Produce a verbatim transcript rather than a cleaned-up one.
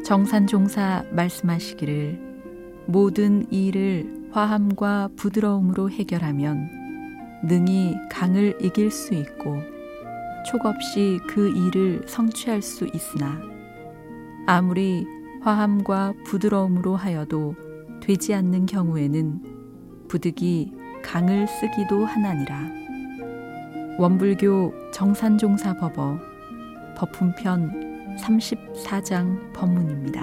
정산종사 말씀하시기를 모든 일을 화함과 부드러움으로 해결하면 능히 강을 이길 수 있고 촉없이 그 일을 성취할 수 있으나 아무리 화함과 부드러움으로 하여도 되지 않는 경우에는 부득이 강을 쓰기도 하나니라. 원불교 정산종사법어 법훈편 삼십사 장 법문입니다.